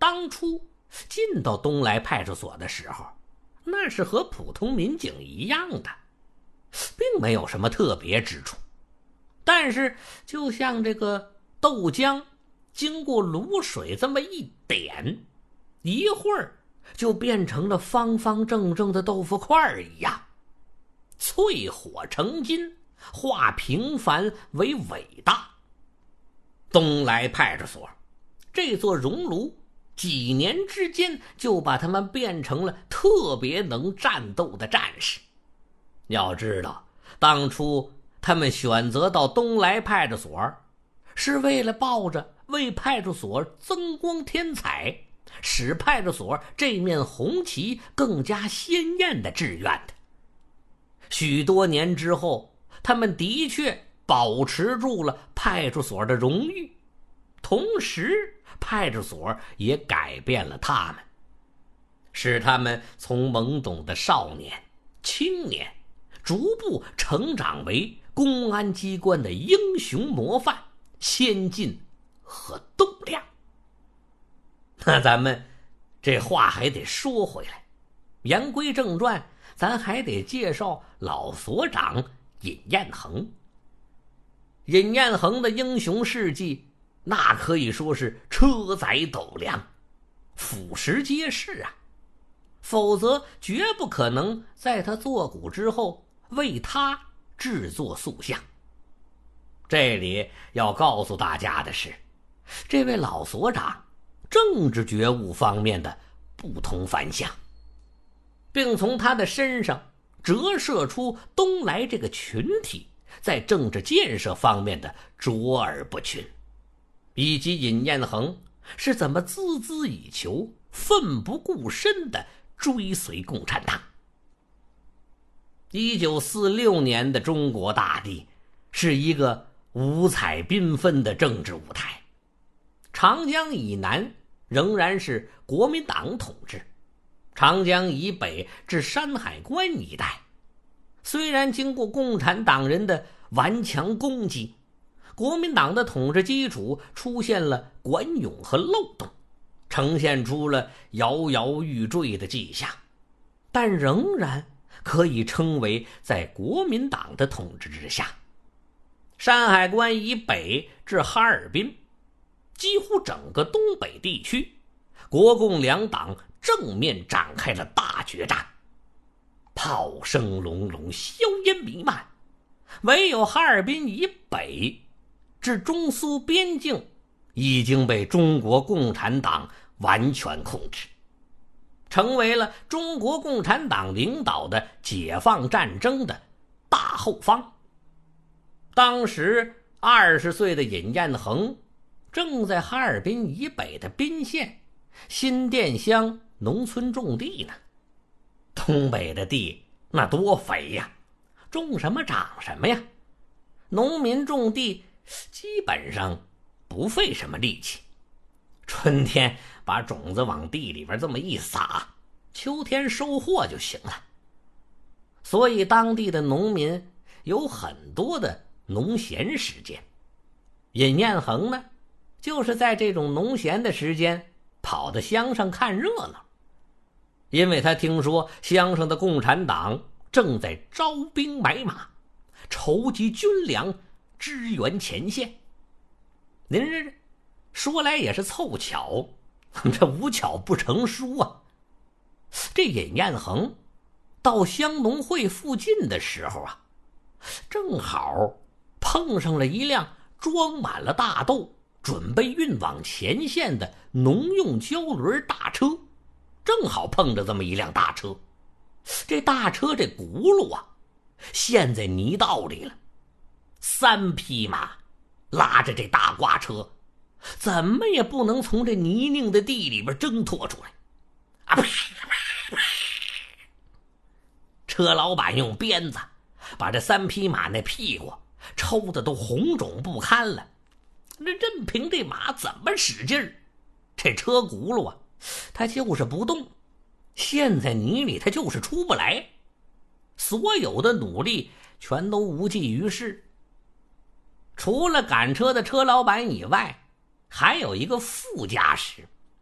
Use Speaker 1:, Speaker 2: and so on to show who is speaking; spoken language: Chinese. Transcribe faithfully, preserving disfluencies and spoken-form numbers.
Speaker 1: 当初进到东来派出所的时候，那是和普通民警一样的，并没有什么特别之处。但是就像这个豆浆经过卤水这么一点，一会儿就变成了方方正正的豆腐块一样，淬火成金，化平凡为伟大。东来派出所这座熔炉几年之间就把他们变成了特别能战斗的战士。要知道，当初他们选择到东来派出所，是为了抱着为派出所增光添彩，使派出所这面红旗更加鲜艳的志愿的。许多年之后，他们的确保持住了派出所的荣誉，同时派出所也改变了他们，使他们从懵懂的少年、青年逐步成长为公安机关的英雄模范、先进和栋梁。那咱们这话还得说回来，言归正传，咱还得介绍老所长尹彦衡。尹彦衡的英雄事迹，那可以说是车载斗量，俯拾皆是啊，否则绝不可能在他作古之后为他制作塑像。这里要告诉大家的是，这位老所长政治觉悟方面的不同凡响，并从他的身上折射出东来这个群体在政治建设方面的卓尔不群，以及尹彦衡是怎么孜孜以求、奋不顾身地追随共产党。一九四六年的中国大地是一个五彩缤纷的政治舞台，长江以南仍然是国民党统治，长江以北至山海关一带，虽然经过共产党人的顽强攻击，国民党的统治基础出现了管涌和漏洞，呈现出了摇摇欲坠的迹象，但仍然可以称为在国民党的统治之下。山海关以北至哈尔滨，几乎整个东北地区，国共两党正面展开了大决战，炮声隆隆，硝烟弥漫，唯有哈尔滨以北至中苏边境已经被中国共产党完全控制，成为了中国共产党领导的解放战争的大后方。当时二十岁的尹彦衡正在哈尔滨以北的宾县新店乡农村种地呢。东北的地那多肥呀，种什么长什么呀，农民种地基本上不费什么力气，春天把种子往地里边这么一撒，秋天收获就行了。所以当地的农民有很多的农闲时间，尹彦衡呢，就是在这种农闲的时间跑到乡上看热闹，因为他听说乡上的共产党正在招兵买马，筹集军粮支援前线。您这说来也是凑巧，这无巧不成书啊。这尹彦衡到乡农会附近的时候啊，正好碰上了一辆装满了大豆准备运往前线的农用胶轮大车，正好碰着这么一辆大车。这大车这轱辘啊陷在泥道里了，三匹马拉着这大挂车，怎么也不能从这泥泞的地里边挣脱出来。啊，车老板用鞭子把这三匹马那屁股抽得都红肿不堪了，那任凭这马怎么使劲儿，这车轱辘啊它就是不动，陷在泥里它就是出不来，所有的努力全都无济于事。除了赶车的车老板以外，还有一个副驾驶，